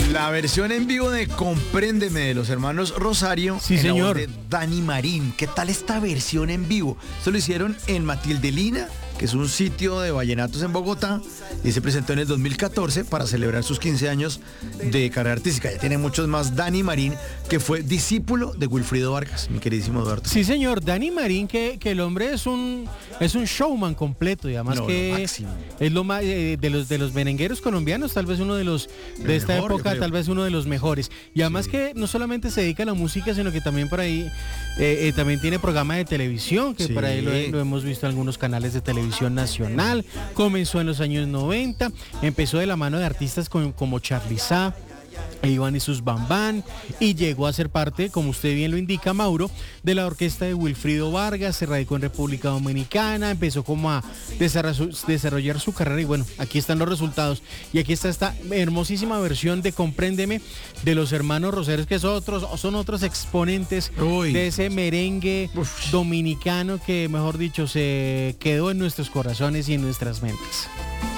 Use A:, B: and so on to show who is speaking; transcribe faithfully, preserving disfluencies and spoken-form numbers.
A: La versión en vivo de Compréndeme de los hermanos Rosario.
B: Sí,
A: en
B: señor.
A: La voz de Dani Marín. ¿Qué tal esta versión en vivo? Esto lo hicieron en Matildelina, que es un sitio de vallenatos en Bogotá, y se presentó en el dos mil catorce para celebrar sus quince años de carrera artística. Ya tiene muchos más. Dani Marín, que fue discípulo de Wilfrido Vargas, mi queridísimo Eduardo.
B: Sí, señor, Dani Marín, que, que el hombre es un es un showman completo y además
A: No,
B: que
A: lo máximo.
B: es lo más eh, de los de los merengueros colombianos, tal vez uno de los
A: El
B: de esta
A: mejor, yo
B: época,
A: creo.
B: tal vez uno de los mejores. Y además
A: Sí.
B: que no solamente se dedica a la música, sino que también por ahí eh, eh, también tiene programa de televisión, que
A: Sí.
B: por ahí lo, lo hemos visto en algunos canales de televisión nacional. Comenzó en los años noventa, empezó de la mano de artistas con- como Charly Sa, e Iván y sus Bambán, y llegó a ser parte, como usted bien lo indica, Mauro, de la orquesta de Wilfrido Vargas. Se radicó en República Dominicana, empezó como a desarrollar su, desarrollar su carrera, y bueno, aquí están los resultados. Y aquí está esta hermosísima versión de Compréndeme de los hermanos Roseros, que son otros, son otros exponentes
A: Uy.
B: de ese merengue
A: Uf.
B: dominicano que, mejor dicho, se quedó en nuestros corazones y en nuestras mentes.